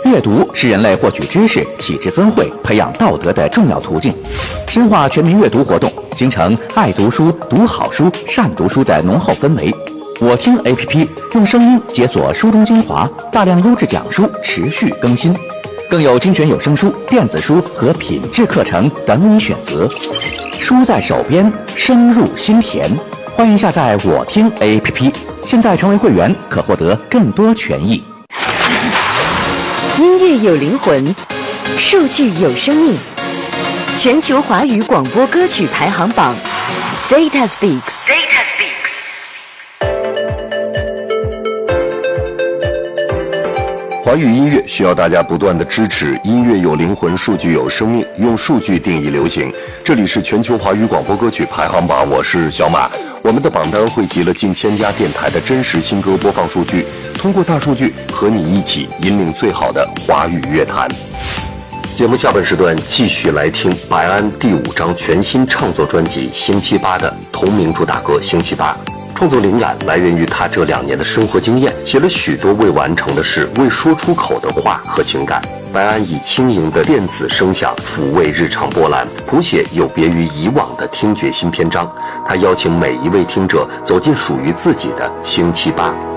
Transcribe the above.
阅读是人类获取知识、启智增慧、培养道德的重要途径。深化全民阅读活动，形成爱读书、读好书、善读书的浓厚氛围。我听 APP 用声音解锁书中精华，大量优质讲书持续更新，更有精选有声书、电子书和品质课程等你选择。书在手边，声入心田。欢迎下载我听 APP， 现在成为会员可获得更多权益。 音乐有灵魂，数据有生命。全球华语广播歌曲排行榜 Data Speaks。 华语音乐需要大家不断的支持，音乐有灵魂，数据有生命，用数据定义流行。这里是全球华语广播歌曲排行榜，我是小马。我们的榜单汇集了近1000家电台的真实新歌播放数据，通过大数据和你一起引领最好的华语乐坛。节目下半时段继续来听白安第5张全新创作专辑《星期八》的同名主打歌《星期八》。创作灵感来源于他这2年的生活经验，写了许多未完成的事、未说出口的话和情感。白安以轻盈的电子声响抚慰日常波澜，谱写有别于以往的听觉新篇章。他邀请每一位听者走进属于自己的星期八。